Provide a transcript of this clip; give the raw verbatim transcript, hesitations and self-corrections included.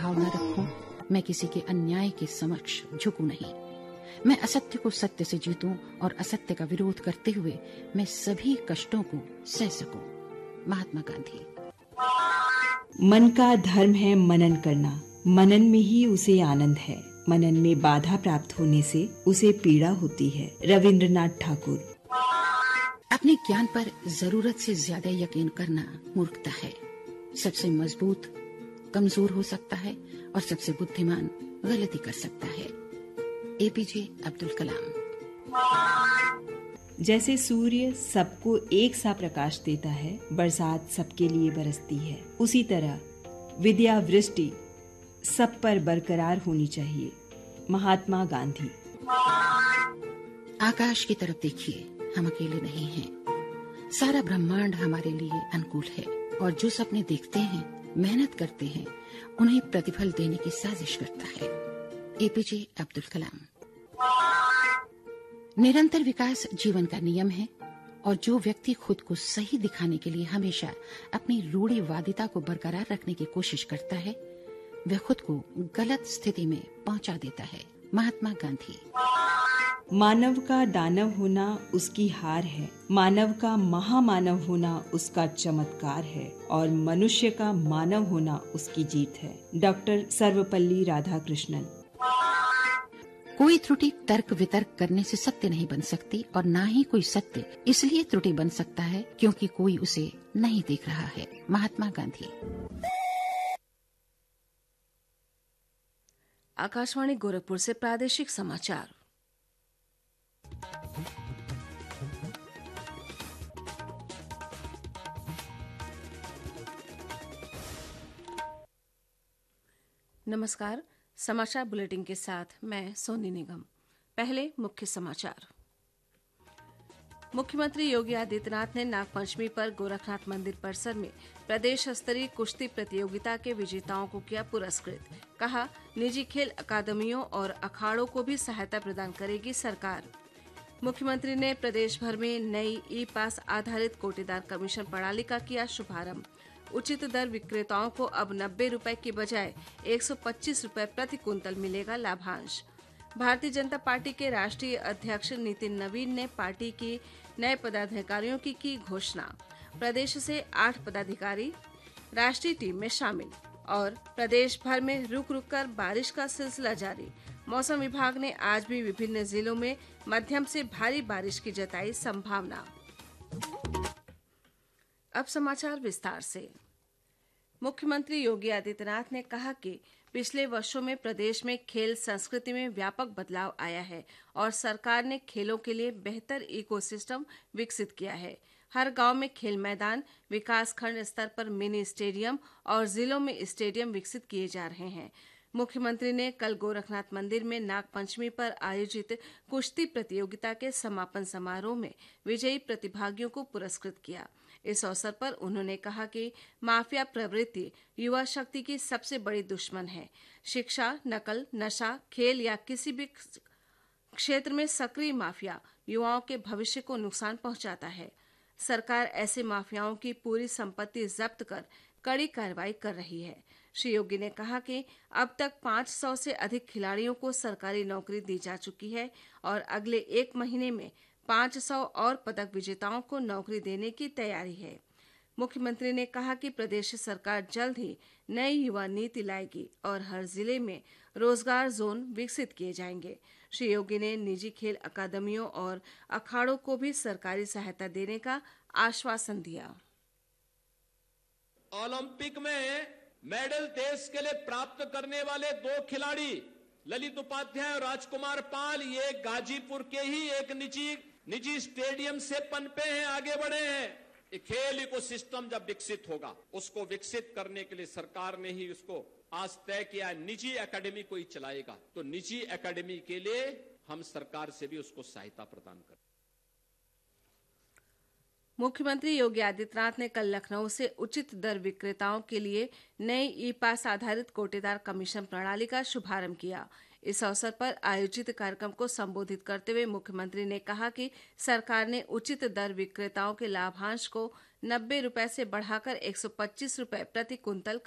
भाव न रखूं, मैं किसी के अन्याय के समक्ष झुकूं नहीं। मैं असत्य को सत्य से जीतूं और असत्य का विरोध करते हुए मैं सभी कष्टों को सह सकूं। महात्मा गांधी। मन का धर्म है मनन करना, मनन में ही उसे आनंद है, मनन में बाधा प्राप्त होने से उसे पीड़ा होती है। रविंद्रनाथ ठाकुर। अपने ज्ञान पर जरूरत से ज्यादा यकीन करना मूर्खता है। सबसे मजबूत कमजोर हो सकता है और सबसे बुद्धिमान गलती कर सकता है। एपीजे अब्दुल कलाम। जैसे सूर्य सबको एक सा प्रकाश देता है, बरसात सबके लिए बरसती है, उसी तरह विद्या वृष्टि सब पर बरकरार होनी चाहिए। महात्मा गांधी। आकाश की तरफ देखिए, हम अकेले नहीं हैं। सारा ब्रह्मांड हमारे लिए अनुकूल है और जो सपने देखते हैं, मेहनत करते हैं, उन्हें प्रतिफल देने की साजिश करता है। एपीजे अब्दुल कलाम। निरंतर विकास जीवन का नियम है और जो व्यक्ति खुद को सही दिखाने के लिए हमेशा अपनी रूढ़िवादिता को बरकरार रखने की कोशिश करता है, वह खुद को गलत स्थिति में पहुंचा देता है। महात्मा गांधी। मानव का दानव होना उसकी हार है, मानव का महामानव होना उसका चमत्कार है और मनुष्य का मानव होना उसकी जीत है। डॉक्टर सर्वपल्ली राधाकृष्णन। कोई त्रुटि तर्क वितर्क करने से सत्य नहीं बन सकती और ना ही कोई सत्य इसलिए त्रुटि बन सकता है क्योंकि कोई उसे नहीं देख रहा है। महात्मा गांधी। आकाशवाणी गोरखपुर से प्रादेशिक समाचार। नमस्कार, समाचार बुलेटिन के साथ मैं सोनी निगम। पहले मुख्य समाचार। मुख्यमंत्री योगी आदित्यनाथ ने नागपंचमी पर गोरखनाथ मंदिर परिसर में प्रदेश स्तरीय कुश्ती प्रतियोगिता के विजेताओं को किया पुरस्कृत। कहा, निजी खेल अकादमियों और अखाड़ों को भी सहायता प्रदान करेगी सरकार। मुख्यमंत्री ने प्रदेश भर में नई ई पास आधारित कोटेदार कमीशन प्रणाली का किया शुभारंभ। उचित दर विक्रेताओं को अब नब्बे रुपए की बजाय एक सौ पच्चीस रुपए प्रति कुंतल मिलेगा लाभांश। भारतीय जनता पार्टी के राष्ट्रीय अध्यक्ष नितिन नवीन ने पार्टी की नए पदाधिकारियों की की घोषणा। प्रदेश से आठ पदाधिकारी राष्ट्रीय टीम में शामिल और प्रदेश भर में रुक रुक कर बारिश का सिलसिला जारी। मौसम विभाग ने आज भी विभिन्न जिलों में मध्यम से भारी बारिश की जताई संभावना। अब समाचार विस्तार से। मुख्यमंत्री योगी आदित्यनाथ ने कहा कि पिछले वर्षों में प्रदेश में खेल संस्कृति में व्यापक बदलाव आया है और सरकार ने खेलों के लिए बेहतर इकोसिस्टम विकसित किया है। हर गांव में खेल मैदान, विकास खंड स्तर पर मिनी स्टेडियम और जिलों में स्टेडियम विकसित किए जा रहे हैं। मुख्यमंत्री ने कल गोरखनाथ मंदिर में नागपंचमी पर आयोजित कुश्ती प्रतियोगिता के समापन समारोह में विजयी प्रतिभागियों को पुरस्कृत किया। इस अवसर पर उन्होंने कहा कि माफिया प्रवृत्ति युवा शक्ति की सबसे बड़ी दुश्मन है। शिक्षा, नकल, नशा, खेल या किसी भी क्षेत्र में सक्रिय माफिया युवाओं के भविष्य को नुकसान पहुंचाता है। सरकार ऐसे माफियाओं की पूरी संपत्ति जब्त कर कड़ी कार्रवाई कर रही है। श्री योगी ने कहा कि अब तक पाँच सौ से अधिक खिलाड़ियों को सरकारी नौकरी दी जा चुकी है और अगले एक महीने में पाँच सौ और पदक विजेताओं को नौकरी देने की तैयारी है। मुख्यमंत्री ने कहा कि प्रदेश सरकार जल्द ही नई युवा नीति लाएगी और हर जिले में रोजगार जोन विकसित किए जाएंगे। श्री योगी ने निजी खेल अकादमियों और अखाड़ों को भी सरकारी सहायता देने का आश्वासन दिया। ओलंपिक में मेडल देश के लिए प्राप्त करने वाले दो खिलाड़ी ललित उपाध्याय और राजकुमार पाल, ये गाजीपुर के ही एक निजी निजी स्टेडियम से पनपे हैं, आगे बढ़े हैं। खेल इकोसिस्टम जब विकसित होगा, उसको विकसित करने के लिए सरकार ने ही उसको आज तय किया, निजी एकेडमी कोई चलाएगा, तो निजी एकेडमी के लिए हम सरकार से भी उसको सहायता प्रदान करें। मुख्यमंत्री योगी आदित्यनाथ ने कल लखनऊ से उचित दर विक्रेताओं के लिए नई ई पास आधारित कोटेदार कमीशन प्रणाली का शुभारंभ किया। इस अवसर पर आयोजित कार्यक्रम को संबोधित करते हुए मुख्यमंत्री ने कहा कि सरकार ने उचित दर विक्रेताओं के लाभांश को नब्बे रुपए से बढ़ाकर एक सौ पच्चीस रुपए प्रति कुंतल